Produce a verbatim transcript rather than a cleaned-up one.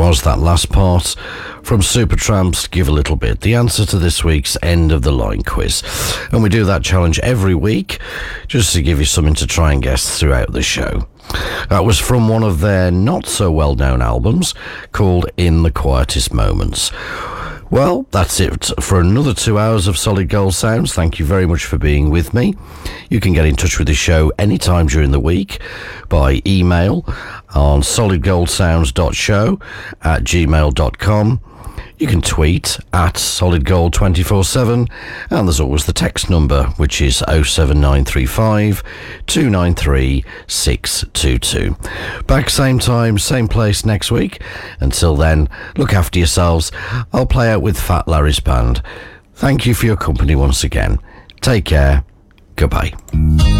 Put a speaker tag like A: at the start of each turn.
A: was that last part from Supertramp's Give a Little Bit, the answer to this week's End of the Line quiz. And we do that challenge every week just to give you something to try and guess throughout the show. That was from one of their not so well known albums called In the Quietest Moments. Well, that's it for another two hours of Solid Gold Sounds. Thank you very much for being with me. You can get in touch with the show anytime during the week by email on solidgoldsounds.show at gmail dot com. You can tweet at solid gold two four seven, and there's always the text number, which is oh seven nine three five, two nine three, six two two. Back same time, same place next week. Until then, look after yourselves. I'll play out with Fat Larry's band. Thank you for your company once again. Take care. Goodbye.